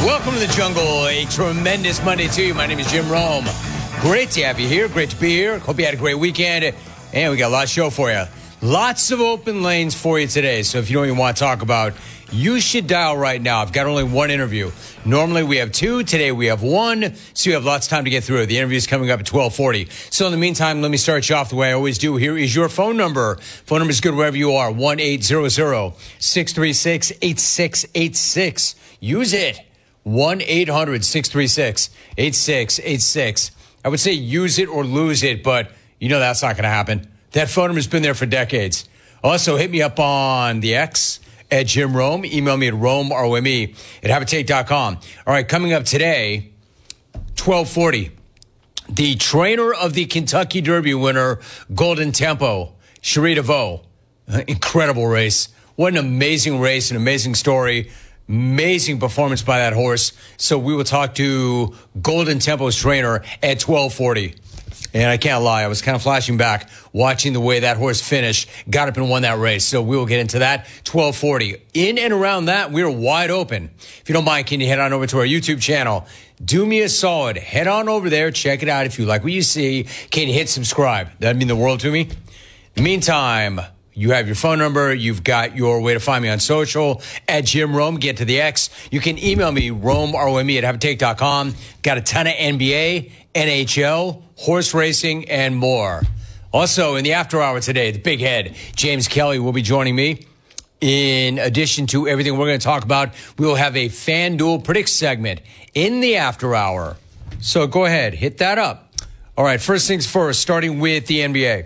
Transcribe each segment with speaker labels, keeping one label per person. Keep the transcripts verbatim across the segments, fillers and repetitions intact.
Speaker 1: Welcome to the jungle. A tremendous Monday to you. My name is Jim Rome. Great to have you here. Great to be here. Hope you had a great weekend. And we got a lot of show for you. Lots of open lanes for you today. So if you don't even want to talk about, you should dial right now. I've got only one interview. Normally we have two. Today we have one. So you have lots of time to get through. The interview is coming up at twelve forty. So in the meantime, let me start you off the way I always do. Here is your phone number. Phone number is good wherever you are. one eight hundred six three six eight six eight six. Use it. one eight hundred six three six eight six eight six. I would say use it or lose it, but you know that's not going to happen. That phone number's been there for decades. Also, hit me up on the X at Jim Rome. Email me at Rome, R O M E, at habitate dot com. All right, coming up today, twelve forty, the trainer of the Kentucky Derby winner, Golden Tempo, Cherie DeVaux. Incredible race. What an amazing race, an amazing story. Amazing performance by that horse. So we will talk to Golden Tempo's trainer at twelve forty. And I can't lie, I was kind of flashing back, watching the way that horse finished, got up and won that race. So we will get into that, twelve forty. In and around that, we're wide open. If you don't mind, can you head on over to our YouTube channel? Do me a solid. Head on over there, check it out. If you like what you see, can you hit subscribe? That'd mean the world to me. In the meantime, you have your phone number. You've got your way to find me on social at Jim Rome. Get to the X. You can email me, Rome, R O M E, at habitate dot com. Got a ton of N B A, N H L, horse racing, and more. Also, in the after hour today, the big head, James Kelly, will be joining me. In addition to everything we're going to talk about, we will have a FanDuel Predict segment in the after hour. So go ahead, hit that up. All right, first things first, starting with the N B A.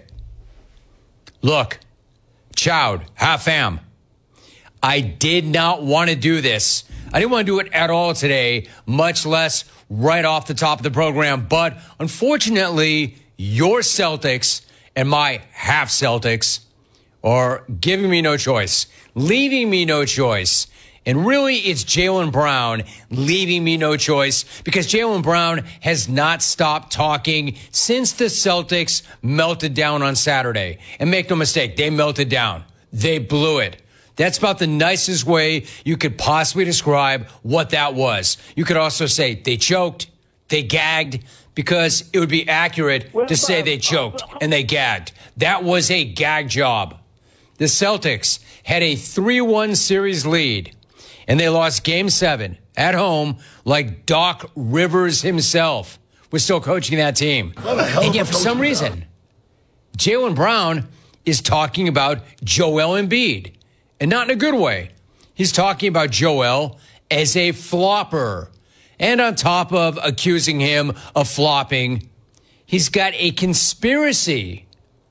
Speaker 1: Look. Chowd, half am. I did not want to do this. I didn't want to do it at all today, much less right off the top of the program. But unfortunately, your Celtics and my half Celtics are giving me no choice, leaving me no choice. And really, it's Jaylen Brown leaving me no choice because Jaylen Brown has not stopped talking since the Celtics melted down on Saturday. And make no mistake, they melted down. They blew it. That's about the nicest way you could possibly describe what that was. You could also say they choked, they gagged, because it would be accurate to say they choked and they gagged. That was a gag job. The Celtics had a three one series lead. And they lost game seven at home like Doc Rivers himself was still coaching that team. And yet for some reason, Jaylen Brown is talking about Joel Embiid. And not in a good way. He's talking about Joel as a flopper. And on top of accusing him of flopping, he's got a conspiracy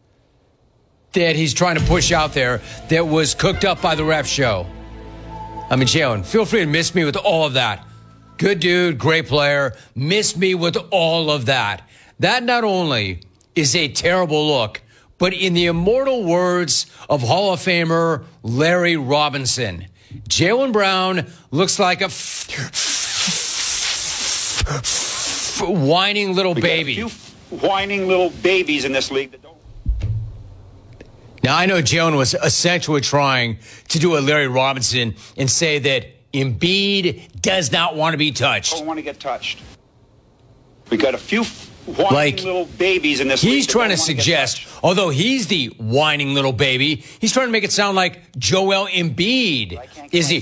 Speaker 1: that he's trying to push out there that was cooked up by the ref show. I mean, Jaylen, feel free to miss me with all of that. Good dude, great player. Miss me with all of that. That not only is a terrible look, but in the immortal words of Hall of Famer Larry Robinson, Jaylen Brown looks like a f- f- f- whining little
Speaker 2: we
Speaker 1: baby.
Speaker 2: Got a few whining little babies in this league that don't.
Speaker 1: Now, I know Jaylen was essentially trying to do a Larry Robinson and say that Embiid does not want to be touched.
Speaker 2: Don't want to get touched. We got a few whining
Speaker 1: like,
Speaker 2: little babies in this
Speaker 1: he's
Speaker 2: league. He's
Speaker 1: trying to suggest, although he's the whining little baby, he's trying to make it sound like Joel Embiid is the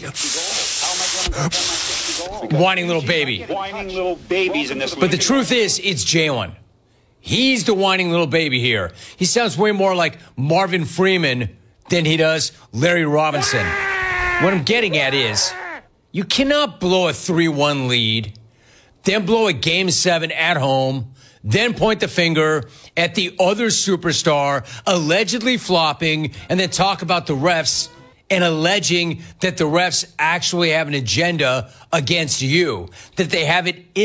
Speaker 1: whining little baby.
Speaker 2: Whining little babies in this league.
Speaker 1: But the truth is, it's Jaylen. He's the whining little baby here. He sounds way more like Marvin Freeman than he does Larry Robinson. What I'm getting at is, you cannot blow a three one lead, then blow a game seven at home, then point the finger at the other superstar allegedly flopping, and then talk about the refs and alleging that the refs actually have an agenda against you, that they have it in